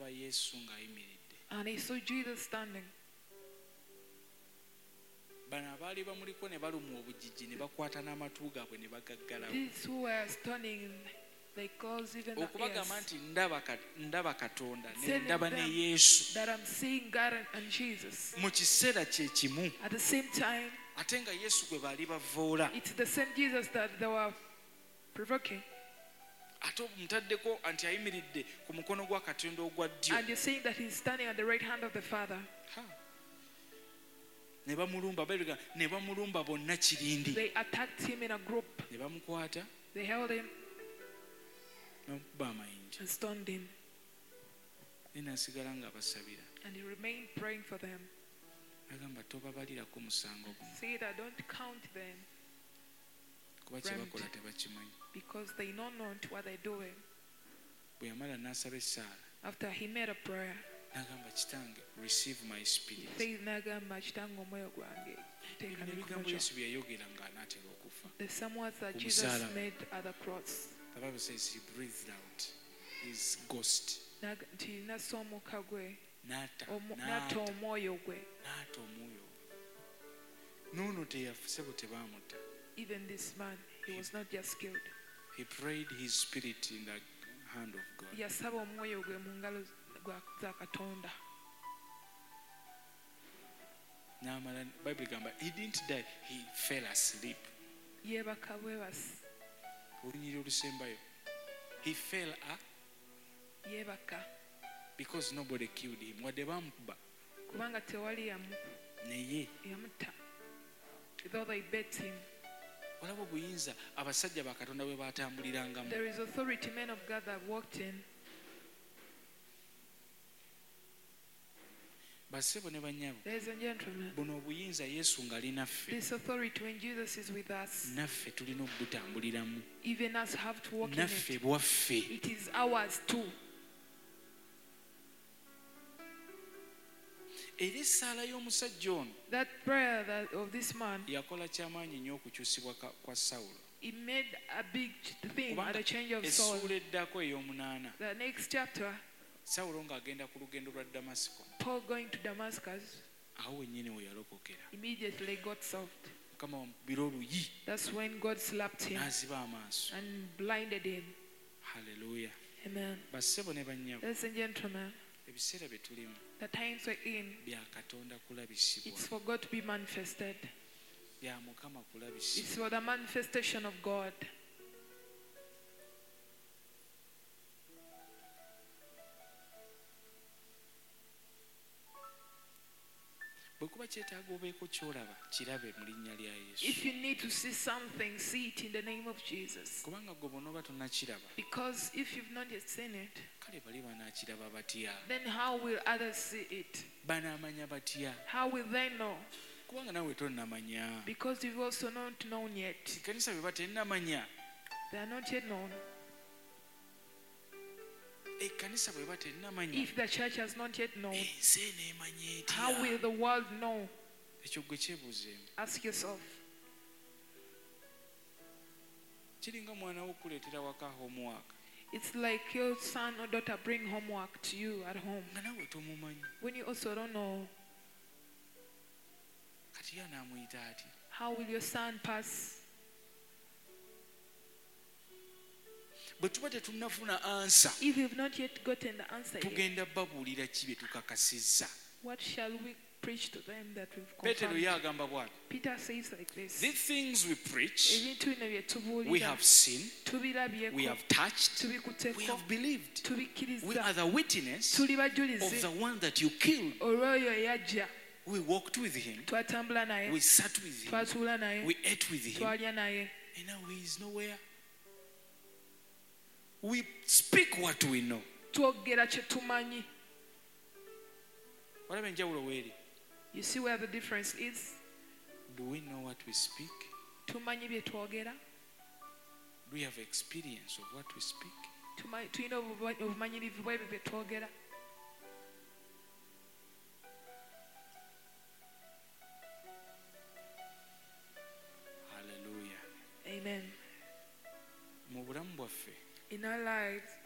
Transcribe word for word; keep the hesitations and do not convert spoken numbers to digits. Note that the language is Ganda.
n'alaba Yesu ng'ayimiridde. And he saw Jesus standing. Bano abaali bamuliko ne balumwa obujiji ne bakwata n'amatu gaabwe ne bagaggalawo. These who were stunning, they closed even the okubagamba ears. nti ndaba ka- ndaba Katonda ne Telling ndaba ne them Yesu that I'm seeing God and- and Jesus. mu kiseera kye kimu At the same time, ate nga Yesu gwe baali bavoola it's the same Jesus that they were provoking. ate omutaddeko nti ayimiridde ku mukono gwa Katonda ogwa ddyo. And you're saying that he's standing at the right hand of the Father. Ha. ne bamulumba Bayibuli ne bamulumba bonna kirindi They attacked him in a group. ne bamukwata They held him n'okuba amayinja and stoned him. naye n'asigala nga basabira And he remained praying for them. agamba tobabalirako musango guno Say that don't count them kuba kye bakola tebakimanyi. because they know not what they're doing. bwe yamala n'asaba essaala After he made a prayer, n'agamba kitange receive my spirit. he said, "Nagamba kitange omwoyo gwange, Ebyo teeka n'ebigambo mikono gyo." Yesu bye yayogera ng'anaatera okufa. The some words that Ku Jesus musalaba. made at the cross. The Bible says he breathed out his ghost. Nag- nti nassa omukka gwe, N'atta omu- n'atta n'atta omwoyo gwe. n'atta omwoyo. N'ono teyafuse bwe tebaamutta. Even this man, he was not just killed. He prayed his spirit in the hand of God. Yasaba omwoyo gwe mu ngalo gwa- za Katonda. N'amala Bible gamba he didn't die, he fell asleep. Yeebaka bwebasi. Olunyiriri olusembayo. He fell a Yeebaka because nobody killed him. Wadde bamukuba kubanga tewali yamu- naye yamutta. Though they beat him. olaba obuyinza abasajja ba Katonda bwe batambulirangamu. There is authority men of God that walked in. Bassebo ne bannyabo, Ladies and gentlemen, buno obuyinza Yesu ng'ali naffe, this authority when Jesus is with us, naffe tulina okubutambuliramu. even us have to walk in Naffe it. bwaffe. It is ours too. Era essaala y'omusajja ono That prayer that of this man, yakola kyamaanyi nnyo okukyusibwa ka- kwa Sawulo. it made a big thing at Kubanga the change of Saul. essuula eddako ey'omunaana, The next chapter, Sawulo ng'agenda ku lugendo lwa Damasiko, Paul going to Damascus, awo wennyini we yalokokera. immediately got solved. Mukama wamukubira oluyi That's when God slapped him n'aziba amaaso. and blinded him. Haleluya. Amen. Bassebo ne bannyabo, Ladies and gentlemen, ebiseera bye tulimu the times we're in, bya Katonda kulabisibwa, it's for God to be manifested. bya Mukama It's kulabisibwa. for the manifestation of God. Bwe kuba kyetaaga obeeko ky'olaba kirabe mu linnya lya Yesu. If you need to see something, see it in the name of Jesus. Kubanga gwe bw'onooba tonnakiraba, Because if you've not yet seen it, kale bali banaakiraba batya? then how will others see it? Banaamanya batya? How will they know? Kubanga naawe tonnamanya. Because you've also not known yet. Ekkanisa bwe batennamanya, They are not yet known. ekkanisa bwe batennamanya, If the church has not yet known, ensi eneemanya how etya? will the world know? Ekyo gwe kyebuuzeemu. Ask yourself. Kiringa mwana wo okuleetera waka homework It's like your son or daughter bring homework to you at home nga naawe tomumanyi. when you also don't know. Kati ye anaamuyita atya? How will your son pass? Bwe tuba tetunnafuna ansa, If you've not yet gotten the answer yet, tugenda babuulira ki bye tukakasizza? what shall we preach to them that we've Peetero ye confirmed? agamba bw'ati, Peter says like this. the things we preach, Ebintu bino bye we tubuulira, have seen, we tubirabyeko, have touched, we tubikutteko, have believed. We tubikkiriza, are the witness tuli of bajulizi the one that you killed. olw'oyo eyajja, We walked with him, twatambula naye, we sat with him, twatuula naye, we ate with him, twalya naye, and now he is nowhere. We speak what we know. twogera kye tumanyi. Walaba enjawulo weeri. You see where the difference is? Do we know what we speak? Tumanyi bye twogera, Do we have experience of what we speak? Tumanyi- tulina obuba- obumanyirivu bw'ebyo bye twogera. Hallelujah. Amen. Mu bulamu bwaffe In our lives,